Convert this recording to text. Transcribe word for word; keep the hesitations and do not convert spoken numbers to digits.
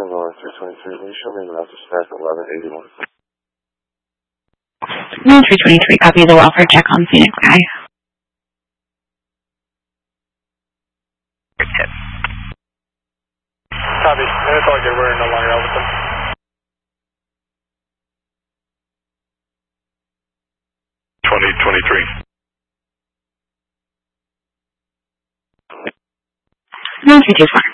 North three twenty-three, will you show me the route to stack eleven eighty-one? North three twenty-three, copy the welfare check on Phoenix Sky. Copy. It's all good. We're no longer out with them. twenty twenty-three. North three two four.